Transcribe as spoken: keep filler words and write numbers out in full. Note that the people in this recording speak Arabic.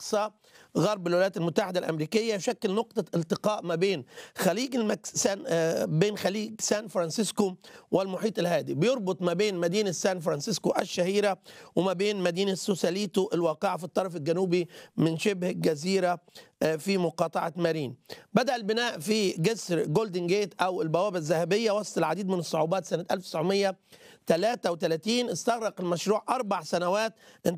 أقصى غرب الولايات المتحدة الأمريكية، يشكل نقطة التقاء ما بين خليج المكس... سان... آه، بين خليج سان فرانسيسكو والمحيط الهادي، بيربط ما بين مدينة سان فرانسيسكو الشهيرة وما بين مدينة سوساليتو الواقعة في الطرف الجنوبي من شبه الجزيرة آه، في مقاطعة مارين. بدأ البناء في جسر جولدن جيت أو البوابة الذهبية وسط العديد من الصعوبات سنة ألف وتسعمائة وثلاثة وثلاثين. استغرق المشروع أربع سنوات.